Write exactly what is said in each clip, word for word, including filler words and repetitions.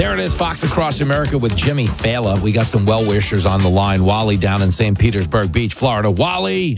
There it is, Fox Across America with Jimmy Fallon. We got some well-wishers on the line. Wally down in Saint Petersburg Beach, Florida. Wally.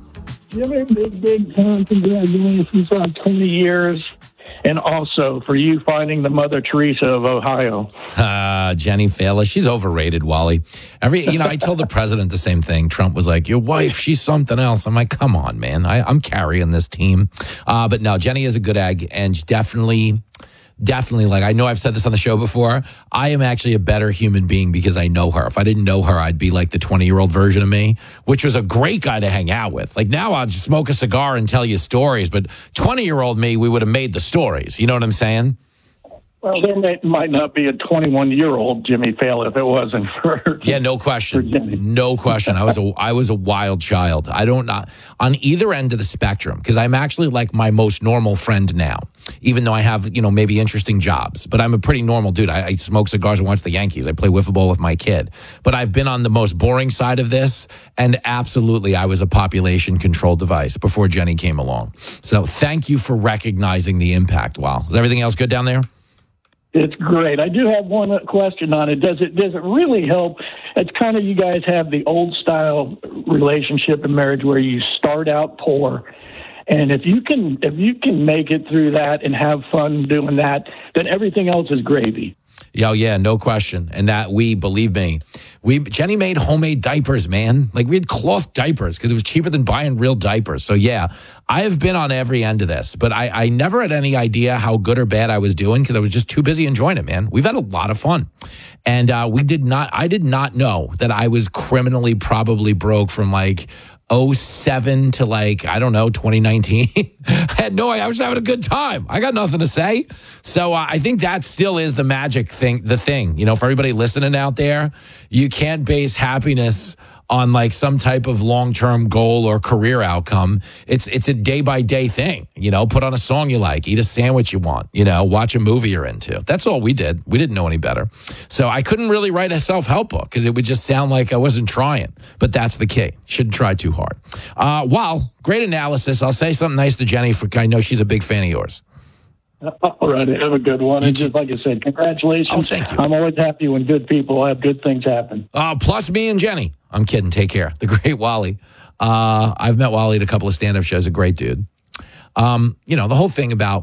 Jimmy, big, big time congratulations on twenty years. And also for you finding the Mother Teresa of Ohio. Uh, Jenny Fallon, she's overrated, Wally. Every, you know, I told the president the same thing. Trump was like, your wife, she's something else. I'm like, come on, man. I, I'm carrying this team. Uh, but no, Jenny is a good egg, and definitely... Definitely, like, I know I've said this on the show before, I am actually a better human being because I know her. If I didn't know her, I'd be like the twenty-year-old version of me, which was a great guy to hang out with. Like, now I'll just smoke a cigar and tell you stories, but twenty-year-old me, we would have made the stories. You know what I'm saying? Well, there may, might not be a twenty-one-year-old Jimmy Fallon if it wasn't for... Yeah, no question. No question. I was a, I was a wild child. I don't... Not, on either end of the spectrum, because I'm actually like my most normal friend now, even though I have, you know, maybe interesting jobs. But I'm a pretty normal dude. I, I smoke cigars and watch the Yankees. I play wiffle ball with my kid. But I've been on the most boring side of this, and absolutely I was a population control device before Jenny came along. So thank you for recognizing the impact, Wow. Is everything else good down there? It's great. I do have one question on it. Does it does it really help? It's kind of, you guys have the old style relationship and marriage where you start out poor, and if you can if you can make it through that and have fun doing that, then everything else is gravy. Yeah, yeah, no question. And that we, believe me, we Jenny made homemade diapers, man. Like, we had cloth diapers because it was cheaper than buying real diapers. So, yeah, I have been on every end of this, but I, I never had any idea how good or bad I was doing because I was just too busy enjoying it, man. We've had a lot of fun. And uh, we did not, I did not know that I was criminally probably broke from like oh seven to like, I don't know, twenty nineteen. I had no idea. I was having a good time. I got nothing to say. So uh, I think that still is the magic thing, the thing, you know, for everybody listening out there, you can't base happiness on like some type of long-term goal or career outcome. It's it's a day-by-day thing, you know, put on a song you like, eat a sandwich you want, you know, watch a movie you're into. That's all we did. We didn't know any better. So I couldn't really write a self-help book because it would just sound like I wasn't trying. But that's the key. Shouldn't try too hard. Uh, well, great analysis. I'll say something nice to Jenny, for I know she's a big fan of yours. All right, have a good one. And just like I said, congratulations. Oh, thank you. I'm always happy when good people have good things happen. Uh, plus me and Jenny. I'm kidding. Take care. The great Wally. Uh, I've met Wally at a couple of stand-up shows. A great dude. Um, you know, the whole thing about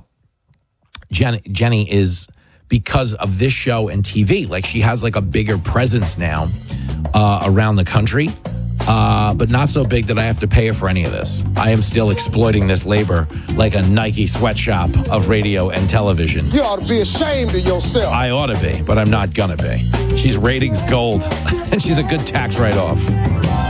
Jenny, Jenny is because of this show and T V. Like, she has like a bigger presence now uh, around the country. Uh, but not so big that I have to pay her for any of this. I am still exploiting this labor like a Nike sweatshop of radio and television. You ought to be ashamed of yourself. I ought to be, but I'm not gonna be. She's ratings gold, and she's a good tax write-off.